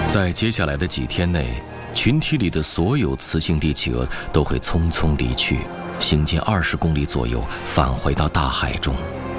在接下来的几天内，群体里的所有雌性帝企鹅都会匆匆离去，行进20公里左右，返回到大海中。